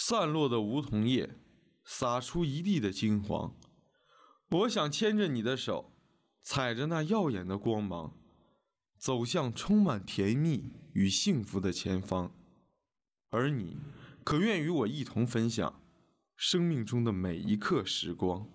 散落的梧桐叶洒出一地的金黄。我想牵着你的手，踩着那耀眼的光芒，走向充满甜蜜与幸福的前方。而你，可愿与我一同分享生命中的每一刻时光？